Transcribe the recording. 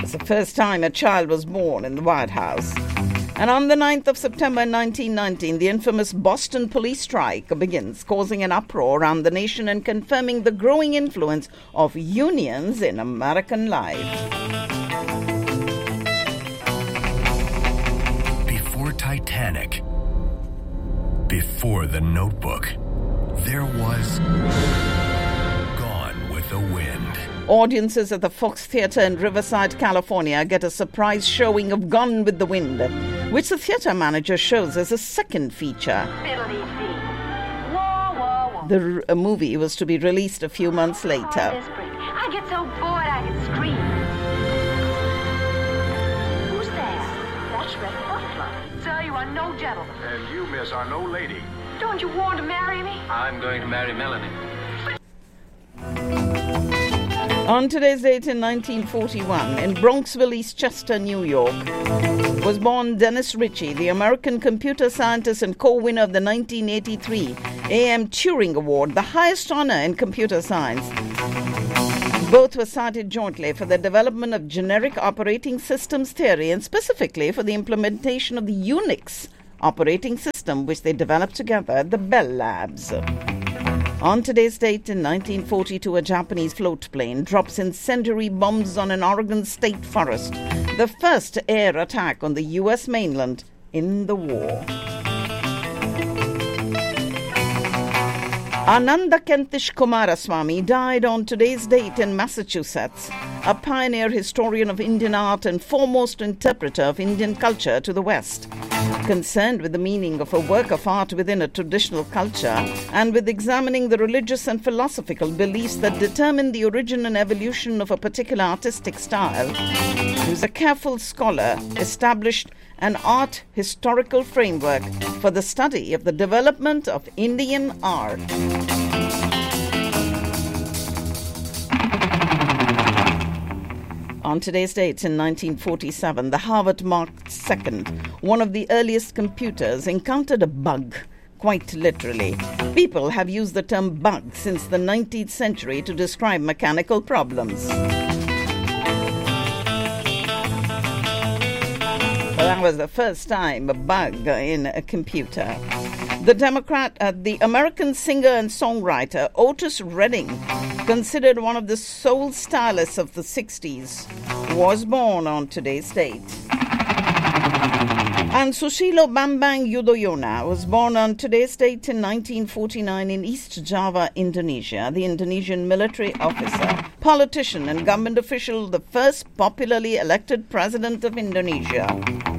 It's the first time a child was born in the White House. And on the 9th of September 1919, the infamous Boston police strike begins, causing an uproar around the nation and confirming the growing influence of unions in American life. Before Titanic, before The Notebook, there was Gone with the Wind. Audiences at the Fox Theatre in Riverside, California get a surprise showing of Gone with the Wind, which the theatre manager shows as a second feature. The movie was to be released a few months later. I get so bored I can scream. Who's there? That's Red Butterfly. Sir, you are no gentleman. And you, miss, are no lady. Don't you want to marry me? I'm going to marry Melanie. On today's date in 1941, in Bronxville, Eastchester, New York, was born Dennis Ritchie, the American computer scientist and co-winner of the 1983 A.M. Turing Award, the highest honor in computer science. Both were cited jointly for the development of generic operating systems theory and specifically for the implementation of the Unix operating system, which they developed together at the Bell Labs. On today's date in 1942, a Japanese float plane drops incendiary bombs on an Oregon state forest, the first air attack on the U.S. mainland in the war. Ananda Kentish Kumaraswamy died on today's date in Massachusetts, a pioneer historian of Indian art and foremost interpreter of Indian culture to the West. Concerned with the meaning of a work of art within a traditional culture and with examining the religious and philosophical beliefs that determine the origin and evolution of a particular artistic style, he was a careful scholar, established an art historical framework for the study of the development of Indian art. On today's date in 1947, the Harvard Mark II, one of the earliest computers, encountered a bug, quite literally. People have used the term bug since the 19th century to describe mechanical problems. That was the first time a bug in a computer. The American singer and songwriter Otis Redding, considered one of the soul stylists of the 60s, was born on today's date. And Susilo Bambang Yudhoyono was born on today's date in 1949 in East Java, Indonesia. The Indonesian military officer, politician and government official, the first popularly elected president of Indonesia.